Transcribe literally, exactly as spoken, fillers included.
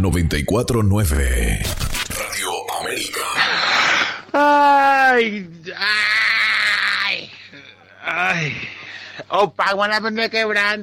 noventa y cuatro punto nueve. Radio América. Ay, ay, ay. Opa, what happened to quebrar?